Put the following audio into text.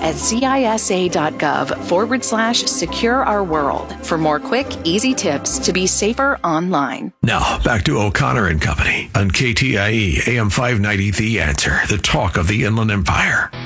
at cisa.gov/secure our world for more quick, easy tips to be safer online. Now, back to O'Connor and Company on KTIE AM 590 The Answer, the talk of the Inland Empire.